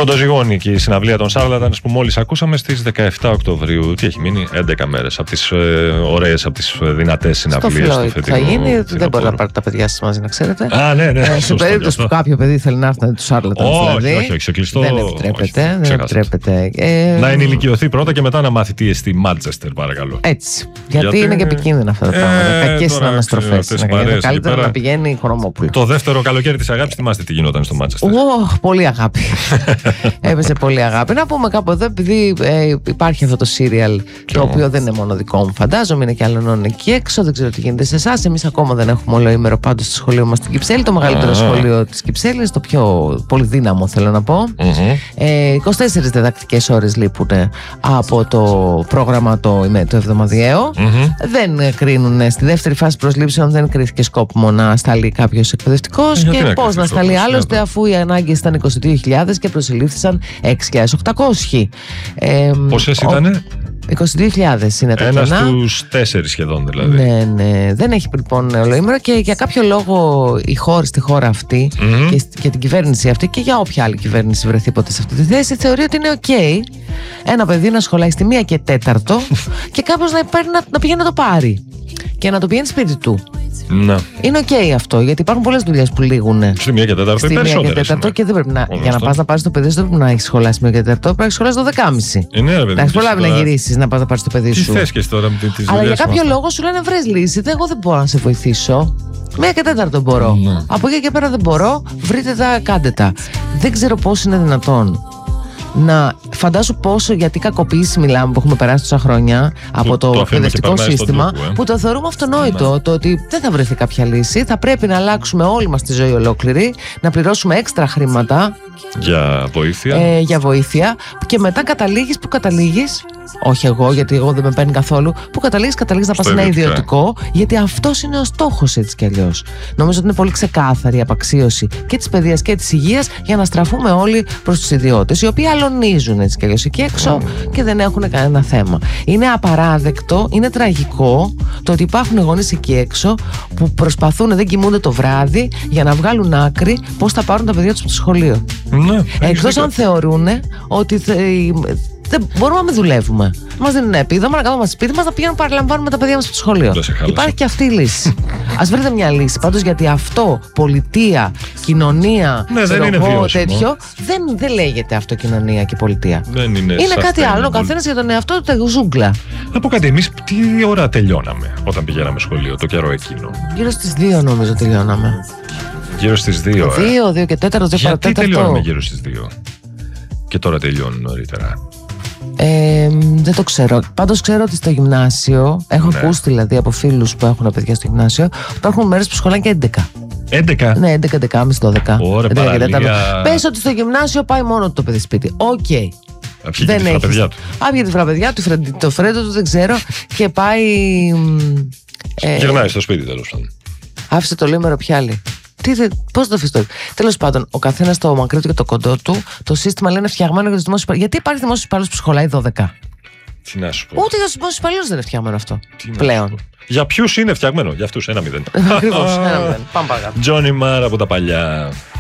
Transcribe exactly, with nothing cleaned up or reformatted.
Κοντοζυγώνει και η συναυλία των Charlatans που μόλις ακούσαμε στις δεκαεφτά Οκτωβρίου. Τι έχει μείνει, έντεκα μέρες από τις ε, ωραίες, από τις δυνατές συναυλίες στο του φετινού. Θα γίνει, δεν μπορεί να πάρει τα παιδιά σας μαζί, να ξέρετε. Α, ναι, ναι. Σε περίπτωση που κάποιο παιδί θέλει να έρθει να δει τους Charlatans, όχι, δηλαδή, όχι, όχι, σε κλειστό, δεν επιτρέπεται. όχι, δεν επιτρέπεται. Ε, να ενηλικιωθεί πρώτα και μετά να μάθει τι εστί Μάντσεστερ, παρακαλώ. Έτσι. Γιατί, Γιατί είναι και επικίνδυνα αυτά τα πράγματα. Ε, Κακές συναναστροφές. Είναι καλύτερα να πηγαίνει Χρωμόπουλο. Το δεύτερο καλοκαίρι της αγάπης, θυμάστε τι γινόταν στο Μάντσεστερ. Oh, πολύ αγάπη. Έπεσε πολύ αγάπη. Να πούμε κάπου εδώ, επειδή ε, υπάρχει αυτό το serial, το οποίο δεν είναι μόνο δικό μου, φαντάζομαι, είναι και άλλων εκεί έξω. Δεν ξέρω τι γίνεται σε εσάς. Εμείς ακόμα δεν έχουμε ολοήμερο πάντως στο σχολείο μας στην Κυψέλη. Το μεγαλύτερο σχολείο της Κυψέλης, το πιο πολυδύναμο θέλω να πω. Mm-hmm. Ε, είκοσι τέσσερις διδακτικές ώρες λείπουν από το πρόγραμμα το, το εβδομαδιαίο. Mm-hmm. Δεν κρίνουν στη δεύτερη φάση προσλήψεων, δεν κρίθηκε σκόπιμο να σταλεί κάποιος εκπαιδευτικός. Ε, και πώς να σταλεί άλλωστε, αφού οι ανάγκες ήταν είκοσι δύο χιλιάδες και προσελήφθησαν έξι χιλιάδες οκτακόσιοι. Ε, Πόσες ήτανε? είκοσι δύο χιλιάδες είναι τα κενά. Ένας στους τέσσερις σχεδόν δηλαδή. Ναι, ναι. Δεν έχει λοιπόν ολοήμερο και για κάποιο λόγο η χώρα στη χώρα αυτή mm-hmm. και, και την κυβέρνηση αυτή και για όποια άλλη κυβέρνηση βρεθεί ποτέ σε αυτή τη θέση θεωρεί ότι είναι ok ένα παιδί να σχολάει στη μία και τέταρτο και κάποιος να, να, να πηγαίνει να το πάρει και να το πηγαίνει σπίτι του. Να. Είναι ok αυτό, γιατί υπάρχουν πολλές δουλειές που λήγουν. Στη μία και τέταρτο, στη μία και τέταρτο και δεν πρέπει να. Όλο για να πας να πάρεις το παιδί σου, δεν πρέπει να έχεις σχολάσει μία και τέταρτο, πρέπει να έχεις σχολάσει δώδεκα και μισή. Είναι, ρε παιδί. Να έχεις προλάβει να γυρίσεις να πας να πάρεις το παιδί σου. Τι θες και τώρα με τις δουλειές. Αλλά για κάποιο λόγο σου λένε βρες λύση. Εγώ δεν μπορώ να σε βοηθήσω. Μία και τέταρτο μπορώ. Ναι. Από εκεί και πέρα δεν μπορώ. Βρείτε τα, κάντε τα. Δεν ξέρω πώς είναι δυνατόν. Να φαντάσου πόσο, γιατί κακοποίηση μιλάμε που έχουμε περάσει τόσα χρόνια από το, το εκπαιδευτικό σύστημα, τόπο, ε. που το θεωρούμε αυτονόητο. Ναι. Το ότι δεν θα βρεθεί κάποια λύση. Θα πρέπει να αλλάξουμε όλη μας τη ζωή ολόκληρη, να πληρώσουμε έξτρα χρήματα για βοήθεια. Ε, για βοήθεια και μετά καταλήγεις που καταλήγεις. Όχι εγώ, γιατί εγώ δεν με παίρνει καθόλου. Που καταλήγεις, καταλήγεις να πας σε ένα ιδιωτικό, γιατί αυτός είναι ο στόχος έτσι κι αλλιώς. Νομίζω ότι είναι πολύ ξεκάθαρη η απαξίωση και της παιδείας και της υγείας για να στραφούμε όλοι προς τους ιδιώτες, οι οποίοι αλωνίζουν έτσι κι αλλιώς εκεί έξω mm. και δεν έχουν κανένα θέμα. Είναι απαράδεκτο, είναι τραγικό το ότι υπάρχουν γονείς εκεί έξω που προσπαθούν, δεν κοιμούνται το βράδυ για να βγάλουν άκρη πώς θα πάρουν τα παιδιά τους από το σχολείο. Ναι, εκτός αν θεωρούν ότι θε, δεν μπορούμε να μην δουλεύουμε. Μας δίνουν επίδομα να κάνουμε σπίτι μας, να πηγαίνουμε να παραλαμβάνουμε τα παιδιά μας στο σχολείο. Υπάρχει και αυτή η λύση. Ας βρείτε μια λύση. Πάντως, γιατί αυτό, πολιτεία, κοινωνία, ναι, δεν είναι εγώ, τέτοιο, δεν, δεν λέγεται αυτό κοινωνία και πολιτεία. Δεν είναι είναι κάτι άλλο. Ο καθένας για τον εαυτό του ζούγκλα. Να πω κάτι, εμείς τι ώρα τελειώναμε όταν πηγαίναμε σχολείο, το καιρό εκείνο? Γύρω στις δύο νομίζω τελειώναμε. Γύρω στις δύο. Δύο, ε. δύο και τέταρτο, δύο παρατέταρτο. Γιατί τελειώναμε γύρω στις δύο και τώρα τελειώνουν νωρίτερα? Ε, δεν το ξέρω. Πάντως ξέρω ότι στο γυμνάσιο, έχω ναι. ακούσει δηλαδή από φίλους που έχουν παιδιά στο γυμνάσιο, υπάρχουν μέρες που σχολάνε και έντεκα. έντεκα. Ναι, έντεκα, έντεκα και μισή, δώδεκα. Ωραία, παραλία. Πες ότι στο γυμνάσιο πάει μόνο το παιδί σπίτι. Οκ. Okay. Απιεί τη φραπεδιά του. Απιεί τη φραπεδιά του, το φρέντο του δεν ξέρω και πάει. Ε, Γυρνάει στο σπίτι τέλος πάντων. Άφησε το λίμερο πια άλλη. Πώς το αφήσει. Τέλος πάντων, ο καθένας το μακρύ του και το κοντό του, το σύστημα λένε φτιαγμένο για τους δημόσιους υπαλλήλους. Γιατί υπάρχει δημόσιος υπαλλήλος που σχολάει δώδεκα? Τι να σου πω. Ούτε για τους δημόσιους υπαλλήλους δεν είναι φτιαγμένο αυτό. Πλέον. Για ποιους είναι φτιαγμένο? Για αυτούς ένα μηδέν. Ακριβώς, ένα μηδέν. Πάμε παρακάτω. Τζόνι Μάρ από τα παλιά.